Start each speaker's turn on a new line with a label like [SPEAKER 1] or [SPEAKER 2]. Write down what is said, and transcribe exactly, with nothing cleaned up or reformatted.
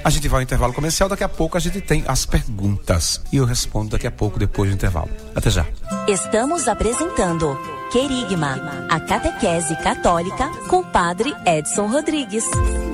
[SPEAKER 1] A gente vai ao intervalo comercial, daqui a pouco a gente tem as perguntas. E eu respondo daqui a pouco, depois do intervalo. Até já.
[SPEAKER 2] Estamos apresentando Querigma, a catequese católica com o padre Edson Rodrigues.